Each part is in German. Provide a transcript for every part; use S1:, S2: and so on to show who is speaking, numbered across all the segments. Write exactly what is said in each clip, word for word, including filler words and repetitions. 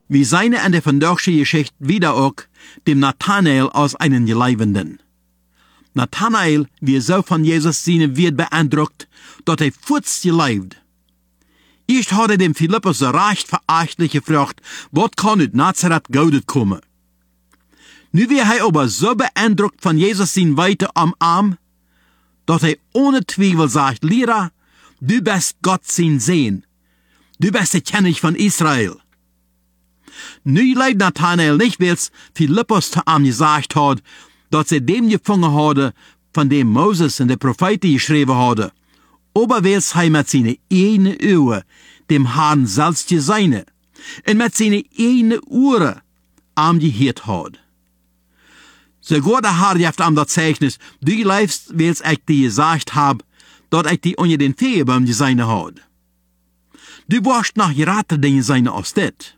S1: wie seine an der vandaagse Geschichte wieder auch dem Nathanael aus einen Geleibenden. Nathanael wie so von Jesus seine wird beeindruckt, dass er futz geleibt. Erst hat er dem Philippus so recht verachtlich gefragt, was kann aus Nazareth Goudet kommen. Nu wird er aber so beeindruckt von Jesus sein Weite am Arm, dass er ohne Zweifel sagt, Lehrer, du bist Gott sein Sehen. Du bist der König von Israel. Nu leidt Nathanael nicht, weil Philippus zu ihm gesagt hat, dass er dem gefangen hatte, von dem Moses und der Propheten geschrieben hatte, aber weil er mit seinen eigenen Ohren dem Herrn selbst gesehen und mit seinen eigenen Ohren am gehört hat. Sogar der Herr heeft ihm das Zeichnis, du leifst, weil ich dir gesagt hab, dass ich die unter den Feebaum gesehen hat. Du warst noch geraten den gesehen als dit.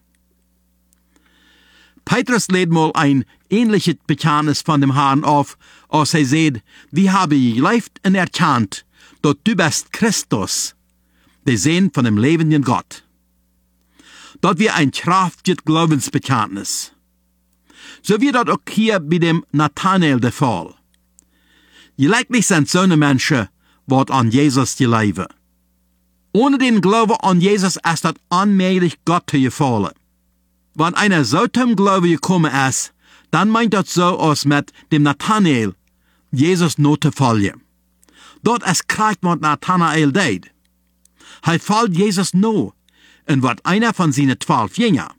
S1: Petrus lädt mal ein ähnliches Bekenntnis von dem Herrn auf, als er sagt, wir haben gelebt und erkannt, dass du bist Christus, der Sohn von dem lebenden Gott. Dort wir ein kraftiges Glaubensbekenntnis. So wird das auch hier bei dem Nathanael der Fall. Gelegentlich sind so eine Menschen, die an Jesus glauben. Ohne den Glauben an Jesus ist das unmöglich, Gott zu gefallen. Wenn einer so zum Glauben gekommen ist, dann meint das so aus mit dem Nathanael, Jesus not zu folgen. Dort ist krank, was Nathanael deed. Er folgt Jesus no und wird einer von seinen zwölf Jüngern.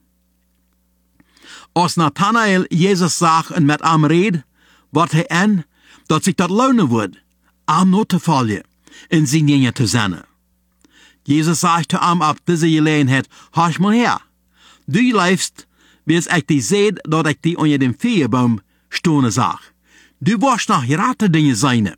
S1: Als Nathanael Jesus sagt und mit ihm redet, wird er an, dass sich das lohnen wird, ihm not zu folgen und seine Jünger zu sein. Jesus sagt zu ihm ab dieser Gelegenheit, horch mal her, du leifst, wie es ich dir seht, dass ich dir unter dem Feebaum stehen sag. Du warst noch geraten Dinge seine.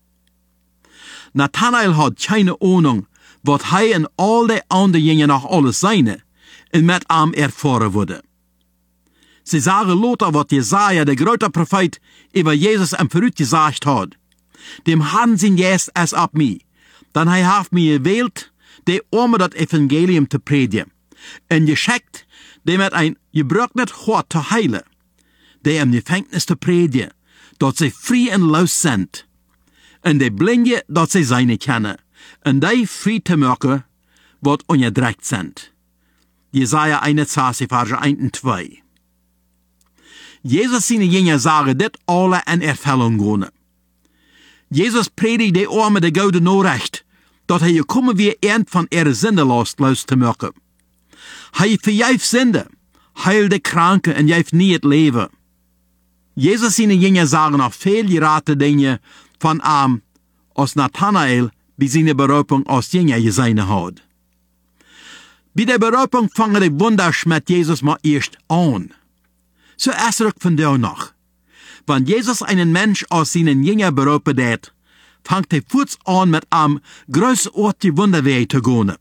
S1: Nathanael hat keine Ahnung, was er und all die anderen Jünger noch alles seine, und mit ihm erfahren wurde. Sie sagen Lothar, was Jesaja, der große Prophet, über Jesus am Verrückt gesagt hat. Dem Herrn sind Geist es ab mir, dann er hat mir gewählt, der Arme das Evangelium zu predigen, und geschickt, der mit ein gebrochenes Hort zu heilen, der im Gefängnis zu predigen, dass sie frei und los sind, und der Blinde, dass sie seine kennen, und die frei zu machen, was unterdrückt sind. Jesaja einundzwanzig, Vers eins und zwei. Jesus seine Jünger sagen dit alle in Erfüllung gehen. Jesus predigt die Arme der gute Nachricht, dass er gekommen wie ernt von ihrer Sündelast loszumachen. Hij vergeeft Sünde, heilt die Kranken und geeft nie het Leben. Jesus seine Jünger sagen noch viel gerate Dinge von ihm, als Nathanael bei seiner Berufung als Jünger gesehen hat. Bei der Berufung fangen die Wunder mit Jesus mal erst an. So ist es von da noch. Wenn Jesus einen Mensch aus seinen Jüngern berufen hat, fängt er kurz an mit einem großartigen Wunderweg zu gehen.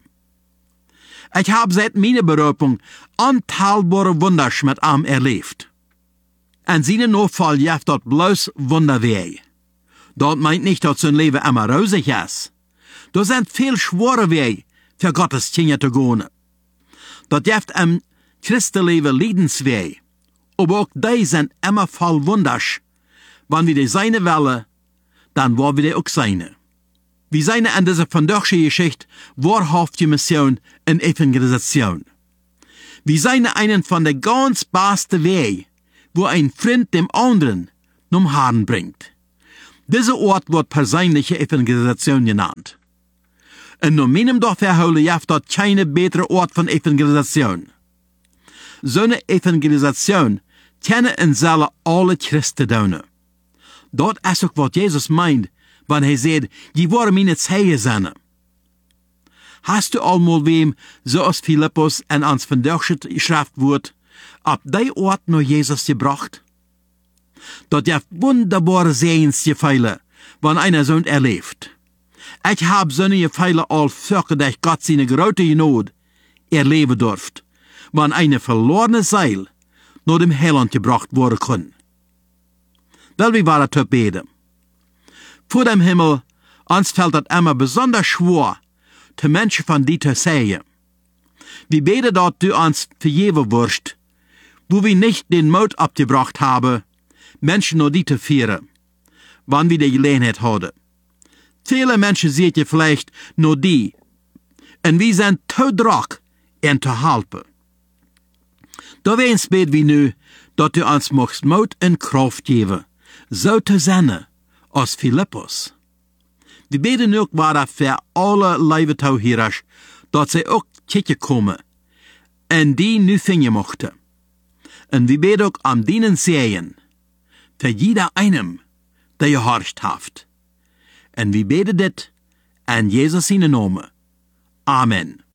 S1: Ich habe seit meiner Berufung unteilbare Wunder mit ihm erlebt. En seine Nachfolge heeft dat bloß Wunderweg. Dat meint nicht, dass sein Leben immer rosig ist. Da sind viel schwere Wege für Gottes Kinder zu gehen. Dat heeft im Christenleben Leidensweg. Aber auch die sind immer voll Wunders. Wenn wir die seine wollen, dann wollen wir die auch seine. Wir sind an dieser vandaagse Geschichte wahrhaftige Mission und Evangelisation. Wir sind einen von der ganz besten Wege, wo ein Freund dem anderen zum Herrn bringt. Dieser Ort wird persönliche Evangelisation genannt. Und nur meinem Dorf verholen jaft dort keine bessere Ort von Evangelisation. So eine Evangelisation kennen und sollen alle Christen tun. Dort ist auch, was Jesus meint, wenn er sagt, die waren meine Zeugen sein. Hast du einmal wem, so als Philippus en ans vandaagse Schrift wird, ab die Ort nur Jesus gebracht? Dort gibt wunderbare Sehensgefühle, wenn einer so erlebt. Ich habe so eine Gefühle all für dass Gott seine große Not erleben durft, wenn eine verlorene Seele nur dem Heiland gebracht worden kann. Weil wir waren zu beten. Vor dem Himmel, uns fällt das immer besonders schwer, zu Menschen von dir zu sagen. Wir beten, dass du uns vergeben wirst, wo wir nicht den Mut abgebracht haben, Menschen nur die zu führen, wann wir die Gelegenheit haben. Viele Menschen seht ihr vielleicht nur die, und wir sind zu drak, ihnen zu helfen. Da wens beten wir nu, dat du uns mocht Mut en Kraft geben, so zu sein, als Philippus. Wir beten ook weiter für alle Leibetauhierers, dat sie auch kijken komen, en die nu vinden mochten. En wir beten ook am dienen Sehen, für jeder einem, der gehorcht haft. En wir beten dit, en Jesus in Namen. Amen.